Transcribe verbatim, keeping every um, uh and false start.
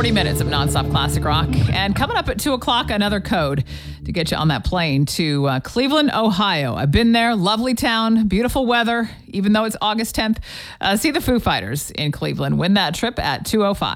forty minutes of nonstop classic rock. And coming up at two o'clock, another code to get you on that plane to uh, Cleveland, Ohio. I've been there. Lovely town. Beautiful weather, even though it's August tenth. Uh, see the Foo Fighters in Cleveland. Win that trip at two oh five.